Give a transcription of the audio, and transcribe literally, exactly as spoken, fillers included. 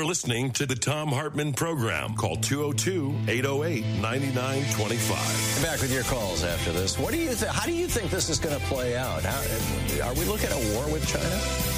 listening to the Thom Hartmann Program. Call two oh two, eight oh eight, nine nine two five. Back with your calls after this. What do you th- How do you think this is going to play out? How, are we looking at a war with China?